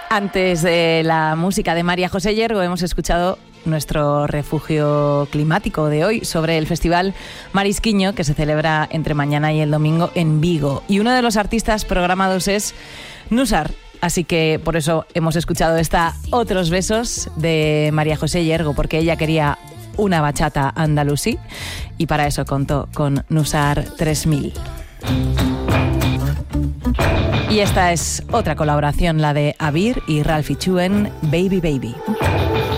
Antes de la música de María José Yergo hemos escuchado nuestro refugio climático de hoy sobre el Festival Marisquiño, que se celebra entre mañana y el domingo en Vigo. Y uno de los artistas programados es Nusar. Así que por eso hemos escuchado esta Otros Besos de María José Yergo, porque ella quería una bachata andalusí y para eso contó con Nusar 3000. Y esta es otra colaboración, la de Abir y Ralphie Chuen, Baby Baby.